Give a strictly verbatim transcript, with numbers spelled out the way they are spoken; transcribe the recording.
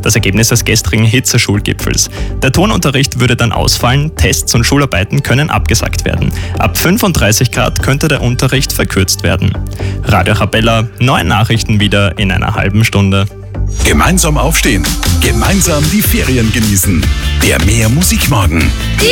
Das Ergebnis des gestrigen Hitze-Schulgipfels. Der Turnunterricht würde dann ausfallen, Tests und Schularbeiten können abgesagt werden. Ab fünfunddreißig Grad könnte der Unterricht verkürzt werden. Radio Arabella, neue Nachrichten wieder in einer halben Stunde. Gemeinsam aufstehen, gemeinsam die Ferien genießen. Der Mehr Musikmorgen. Die